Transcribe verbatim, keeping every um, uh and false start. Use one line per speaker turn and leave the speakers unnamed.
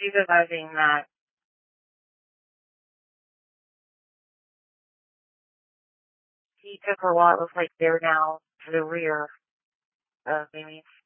supervising that. He took her while it was like they're now to the rear of Amy.